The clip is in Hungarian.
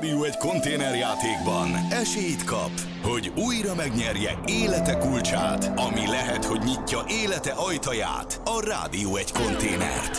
Rádió egy konténerjátékban esélyt kap, hogy újra megnyerje élete kulcsát, ami lehet, hogy nyitja élete ajtaját, a Rádió egy konténert.